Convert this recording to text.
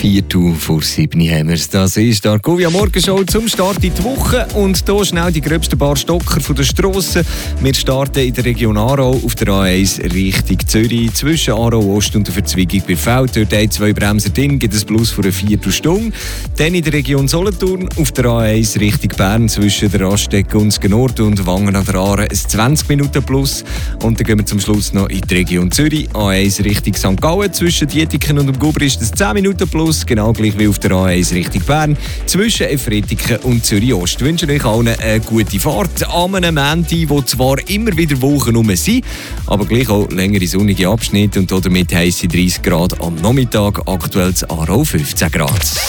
6:45 haben wir es. Das ist die Argovia Morgenshow zum Start in die Woche. Und hier schnell die gröbsten paar Stocker von der Strasse. Wir starten in der Region Aarau auf der A1 Richtung Zürich. Zwischen Aarau Ost und der Verzweigung bei Feld. Dort 2 Bremser drin, gibt es Plus von einer Viertelstunde. Dann in der Region Solothurn auf der A1 Richtung Bern zwischen der Raststätte und Nord und Wangen an der Aare ein 20 Minuten Plus. Und dann gehen wir zum Schluss noch in die Region Zürich. A1 Richtung St. Gallen zwischen Dietiken und dem Gubri ist es 10 Minuten Plus, genau gleich wie auf der A1 Richtung Bern, zwischen Efretiken und Zürich Ost. Ich wünsche euch allen eine gute Fahrt an einem Montag, wo zwar immer wieder Wochen rum sind, aber gleich auch längere sonnige Abschnitte und damit heisse 30 Grad am Nachmittag, aktuell in Aarau 15 Grad.